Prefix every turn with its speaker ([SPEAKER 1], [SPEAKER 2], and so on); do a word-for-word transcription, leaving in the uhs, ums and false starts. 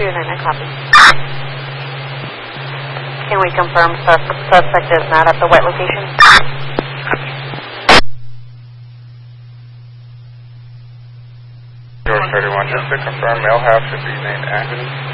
[SPEAKER 1] two nine nine, copy. Can we confirm sus suspect is not at the wet location?
[SPEAKER 2] George thirty-one, just to confirm, male half should be named Anthony.